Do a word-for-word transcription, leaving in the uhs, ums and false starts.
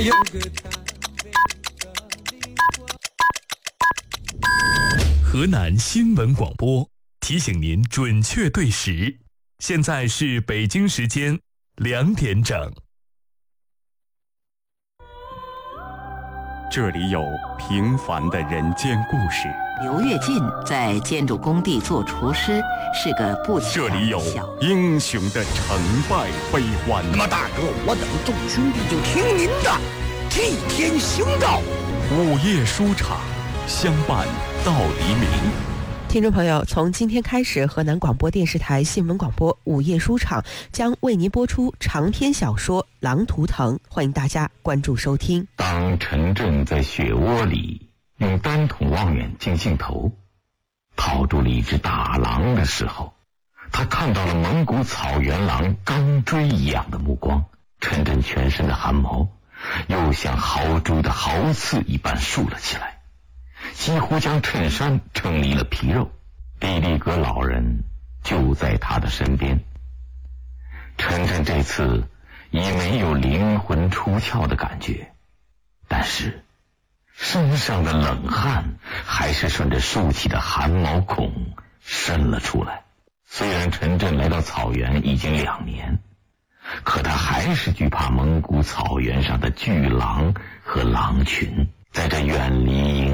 前有个他。 河南新闻广播提醒您准确对时，现在是北京时间两点整。 这里有平凡的人间故事。 刘跃进在建筑工地做厨师，是个不起这里有小英雄的成败悲欢。 那么大哥，我等众兄弟就听您的，替天行道。 午夜书场，相伴到黎明。 听众朋友，从今天开始，河南广播电视台新闻广播午夜书场将为您播出长篇小说《狼图腾》，欢迎大家关注收听。 当陈震在雪窝里用单筒望远镜镜头套住了一只大狼的时候，他看到了蒙古草原狼钢锥一样的目光。陈震全身的汗毛又像豪猪的豪刺一般竖了起来，几乎将衬衫撑离了皮肉。地利格老人就在他的身边。陈震这次已没有灵魂出窍的感觉，但是身上的冷汗还是顺着竖起的汗毛孔渗了出来。虽然陈震来到草原已经两年，可他还是惧怕蒙古草原上的巨狼和狼群。在这远离